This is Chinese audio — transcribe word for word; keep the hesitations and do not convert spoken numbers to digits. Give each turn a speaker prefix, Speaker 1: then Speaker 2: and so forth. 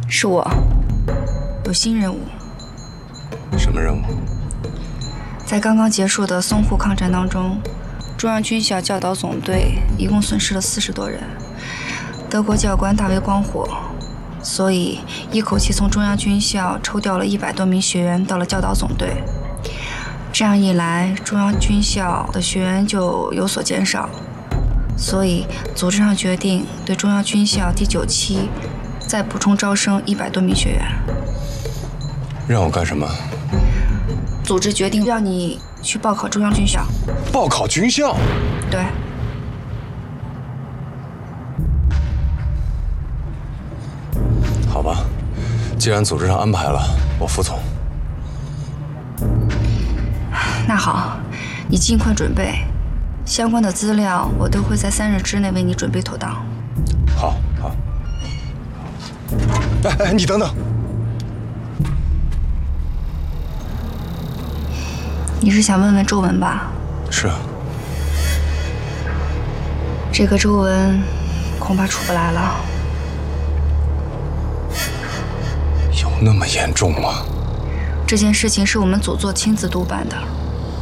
Speaker 1: 是我，有新任务。
Speaker 2: 什么任务？
Speaker 1: 在刚刚结束的淞沪抗战当中，中央军校教导总队一共损失了四十多人，德国教官大为光火，所以一口气从中央军校抽调了一百多名学员到了教导总队。这样一来，中央军校的学员就有所减少，所以组织上决定对中央军校第九期再补充招生一百多名学员。
Speaker 2: 让我干什么？
Speaker 1: 组织决定让你去报考中央军校。
Speaker 2: 报考军校？
Speaker 1: 对。
Speaker 2: 好吧，既然组织上安排了，我服从。
Speaker 1: 那好，你尽快准备，相关的资料我都会在三日之内为你准备妥当。
Speaker 2: 好，好。哎哎，你等等。
Speaker 1: 你是想问问周文吧？
Speaker 2: 是啊。
Speaker 1: 这个周文恐怕出不来了。
Speaker 2: 有那么严重吗？
Speaker 1: 这件事情是我们组座亲自督办的。